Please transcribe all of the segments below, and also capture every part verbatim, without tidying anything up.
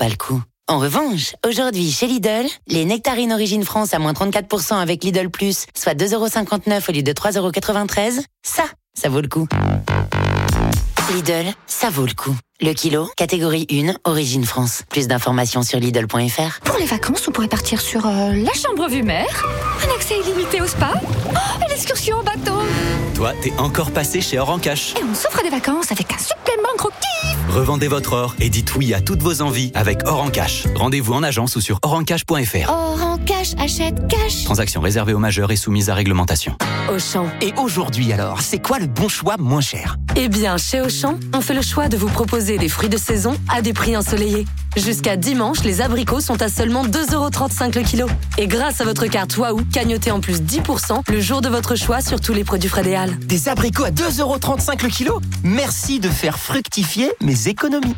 pas le coup. En revanche, aujourd'hui, chez Lidl, les nectarines Origine France à moins trente-quatre pour cent avec Lidl Plus, soit deux euros cinquante-neuf au lieu de trois euros quatre-vingt-treize, ça, ça vaut le coup. Lidl, ça vaut le coup. Le kilo, catégorie un, Origine France. Plus d'informations sur Lidl point F R. Pour les vacances, on pourrait partir sur euh, la chambre vue mer, un accès illimité au spa, oh, et l'excursion en bateau. Toi, t'es encore passé chez Or en Cash. Et on s'offre des vacances avec un supplément gros kiff. Revendez votre or et dites oui à toutes vos envies avec Or en Cash. Rendez-vous en agence ou sur or en cash point F R. Or en cash, achète cash. Transaction réservée aux majeurs et soumise à réglementation. Auchan. Et aujourd'hui alors, c'est quoi le bon choix moins cher ? Eh bien, chez Auchan, on fait le choix de vous proposer des fruits de saison à des prix ensoleillés. Jusqu'à dimanche, les abricots sont à seulement deux euros trente-cinq le kilo. Et grâce à votre carte Waouh, cagnotez en plus dix pour cent le jour de votre choix sur tous les produits Frédéal. Des abricots à deux euros trente-cinq le kilo ? Merci de faire fructifier mes économies.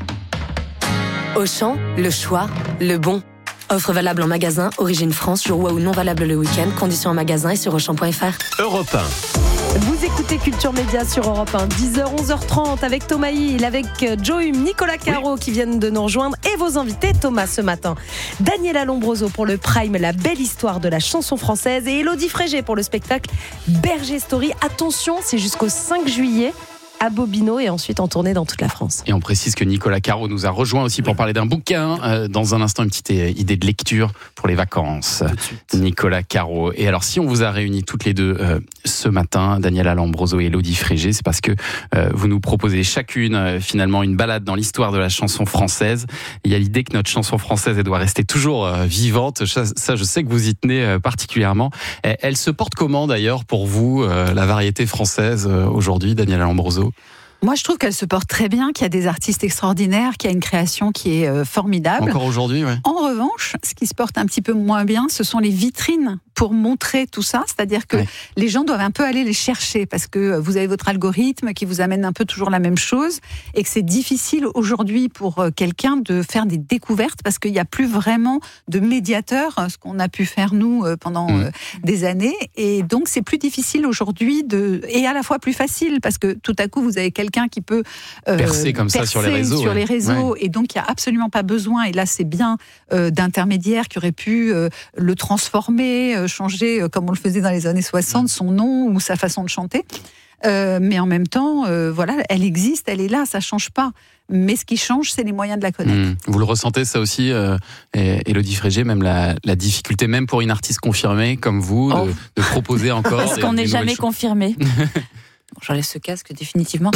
Auchan, le choix, le bon. Offre valable en magasin, Origine France, jour Waouh non valable le week-end, conditions en magasin et sur auchan point F R. Europe un. Vous écoutez Culture Média sur Europe un, dix heures, onze heures trente avec Thomas Hill, avec Joe Hume, Nicolas Caro oui. qui viennent de nous rejoindre et vos invités, Thomas ce matin, Daniela Lombroso pour le Prime, la belle histoire de la chanson française et Élodie Frégé pour le spectacle Berger Story. Attention, c'est jusqu'au cinq juillet. À Bobino et ensuite en tournée dans toute la France. Et on précise que Nicolas Caro nous a rejoint aussi pour parler d'un bouquin. Euh, dans un instant, une petite idée de lecture pour les vacances. Nicolas Caro. Et alors, si on vous a réunis toutes les deux euh, ce matin, Daniela Lombroso et Élodie Frégé, c'est parce que euh, vous nous proposez chacune euh, finalement une balade dans l'histoire de la chanson française. Il y a l'idée que notre chanson française elle doit rester toujours euh, vivante. Ça, ça, je sais que vous y tenez euh, particulièrement. Elle, elle se porte comment d'ailleurs pour vous, euh, la variété française euh, aujourd'hui, Daniela Lombroso ? Moi, je trouve qu'elle se porte très bien, qu'il y a des artistes extraordinaires, qu'il y a une création qui est euh, formidable. Encore aujourd'hui, oui. En revanche, ce qui se porte un petit peu moins bien, ce sont les vitrines pour montrer tout ça. C'est-à-dire que ouais. les gens doivent un peu aller les chercher parce que vous avez votre algorithme qui vous amène un peu toujours la même chose et que c'est difficile aujourd'hui pour quelqu'un de faire des découvertes parce qu'il n'y a plus vraiment de médiateurs, ce qu'on a pu faire nous pendant mmh. des années. Et donc, c'est plus difficile aujourd'hui de, et à la fois plus facile parce que tout à coup, vous avez quelqu'un qui peut euh, percer comme percer ça sur les réseaux. Sur ouais. les réseaux ouais. Et donc, il n'y a absolument pas besoin, et là, c'est bien euh, d'intermédiaires qui auraient pu euh, le transformer, euh, changer, euh, comme on le faisait dans les années soixante, son nom ou sa façon de chanter. Euh, mais en même temps, euh, voilà, elle existe, elle est là, ça ne change pas. Mais ce qui change, c'est les moyens de la connaître. Mmh. Vous le ressentez, ça aussi, euh, Élodie Frégé, même la, la difficulté, même pour une artiste confirmée comme vous, oh. de, de proposer encore. Parce qu'on n'est jamais confirmé. J'enlève ce casque définitivement.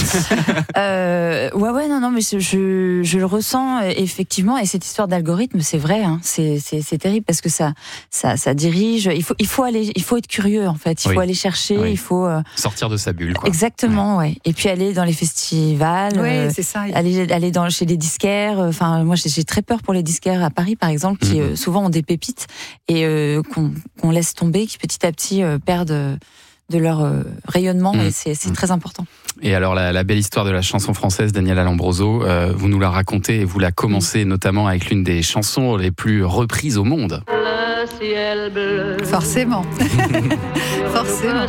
euh, ouais, ouais, non, non, mais je, je, je le ressens effectivement. Et cette histoire d'algorithme, c'est vrai, hein, c'est, c'est, c'est terrible parce que ça, ça, ça dirige. Il faut, il faut aller, il faut être curieux en fait. Il oui. faut aller chercher, oui. il faut euh... sortir de sa bulle. Quoi. Exactement, ouais. ouais. Et puis aller dans les festivals. Oui, euh, c'est ça. Aller, aller dans chez les disquaires. Enfin, moi, j'ai, j'ai très peur pour les disquaires à Paris, par exemple, qui mmh. euh, souvent ont des pépites et euh, qu'on, qu'on laisse tomber, qui petit à petit euh, perdent. Euh, de leur euh, rayonnement mmh. et c'est, c'est mmh. très important. Et alors la, la belle histoire de la chanson française, Daniela Lombroso, euh, vous nous la racontez et vous la commencez mmh. notamment avec l'une des chansons les plus reprises au monde. Le ciel bleu. Forcément. Forcément.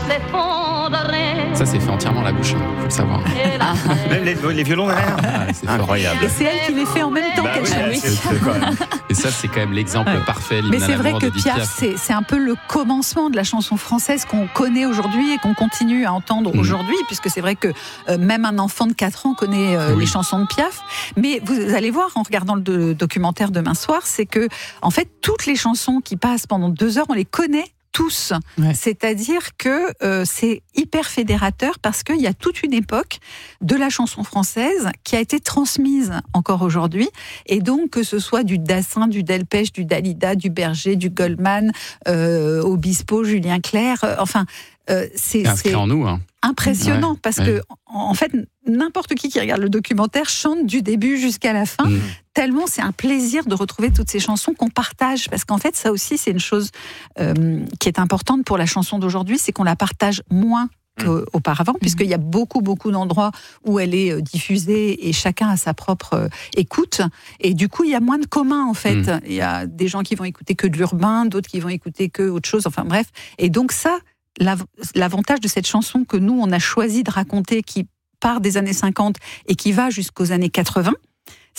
Ça c'est fait entièrement à la bouche, il hein, faut le savoir. Ah. Même les, les violons derrière. Ah, c'est incroyable. Et c'est elle qui les fait en même temps bah qu'elle chante. Oui, et ça c'est quand même l'exemple ouais. parfait. Mais c'est vrai que Piaf, Piaf. C'est, c'est un peu le commencement de la chanson française qu'on connaît aujourd'hui et qu'on continue à entendre mmh. aujourd'hui, puisque c'est vrai que euh, même un enfant de quatre ans connaît euh, oui. les chansons de Piaf. Mais vous allez voir en regardant le de, documentaire demain soir, c'est que en fait toutes les chansons qui passent pendant deux heures, on les connaît tous. Ouais. C'est-à-dire que euh, c'est hyper fédérateur parce qu'il y a toute une époque de la chanson française qui a été transmise encore aujourd'hui. Et donc, que ce soit du Dassin, du Delpech, du Dalida, du Berger, du Goldman, euh, Obispo, Julien Clerc, euh, enfin... Euh, c'est, c'est en nous, hein. impressionnant ouais, parce ouais. que en fait n'importe qui qui regarde le documentaire chante du début jusqu'à la fin mmh. tellement c'est un plaisir de retrouver toutes ces chansons qu'on partage parce qu'en fait ça aussi c'est une chose euh, qui est importante pour la chanson d'aujourd'hui, c'est qu'on la partage moins qu'auparavant, mmh. puisqu'il y a beaucoup, beaucoup d'endroits où elle est diffusée et chacun a sa propre euh, écoute. Et du coup, il y a moins de commun, en fait. Mmh. Il y a des gens qui vont écouter que de l'urbain, d'autres qui vont écouter que autre chose. Enfin, bref. Et donc, ça, l'av- l'avantage de cette chanson que nous, on a choisi de raconter, qui part des années cinquante et qui va jusqu'aux années quatre-vingts,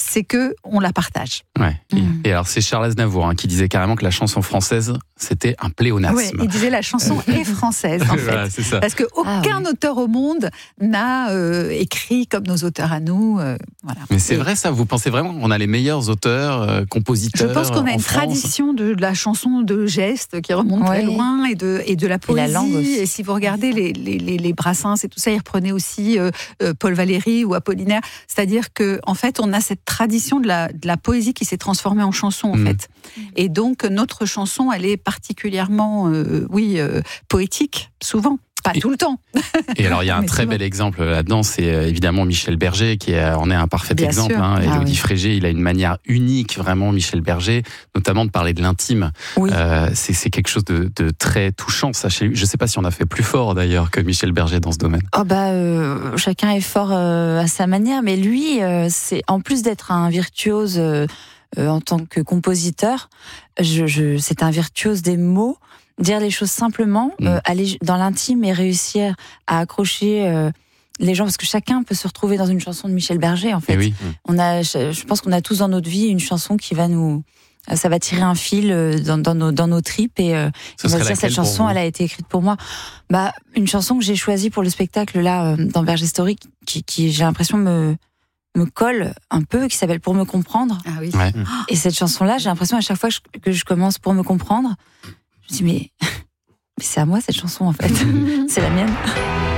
c'est que on la partage. Ouais. Mmh. Et alors c'est Charles Aznavour hein, qui disait carrément que la chanson française c'était un pléonasme. Ouais, il disait la chanson est française en fait, voilà, c'est ça. parce que aucun ah, oui. auteur au monde n'a euh, écrit comme nos auteurs à nous. Euh, voilà. Mais c'est Et vrai ça, vous pensez vraiment qu'on a les meilleurs auteurs, euh, compositeurs? Je pense qu'on a une France tradition de, de la chanson de gestes qui remonte ouais. très loin et de, et de la poésie. Et la langue aussi. Et si vous regardez les, les, les, les Brassens et tout ça, ils reprenaient aussi euh, euh, Paul Valéry ou Apollinaire. C'est-à-dire que en fait, on a cette tradition de la, de la poésie qui s'est transformée en chanson en mmh. fait. Et donc notre chanson, elle est particulièrement Euh, oui, euh, poétique, souvent. Pas et, tout le temps. Et alors, il y a un très souvent. bel exemple là-dedans, c'est euh, évidemment Michel Berger, qui est, en est un parfait Bien exemple. Hein, et ah, Elodie oui. Frégé, il a une manière unique, vraiment, Michel Berger, notamment de parler de l'intime. Oui. Euh, c'est, c'est quelque chose de, de très touchant, ça, chez lui. Je ne sais pas si on a fait plus fort, d'ailleurs, que Michel Berger dans ce domaine. Oh bah, euh, chacun est fort euh, à sa manière, mais lui, euh, c'est en plus d'être un virtuose euh, euh, en tant que compositeur, je, je, c'est un virtuose des mots. Dire les choses simplement, mmh. euh, aller dans l'intime et réussir à accrocher euh, les gens, parce que chacun peut se retrouver dans une chanson de Michel Berger, en fait. Oui. On a, je pense qu'on a tous dans notre vie une chanson qui va nous, ça va tirer un fil dans, dans nos, dans nos tripes et euh, on va dire cette chanson, elle a été écrite pour moi. Bah, une chanson que j'ai choisie pour le spectacle là dans Berger Story, qui, qui j'ai l'impression me me colle un peu, qui s'appelle Pour me comprendre. Ah oui. Ouais. Et cette chanson-là, j'ai l'impression à chaque fois que je commence Pour me comprendre, je me dis mais, mais c'est à moi cette chanson en fait, c'est la mienne.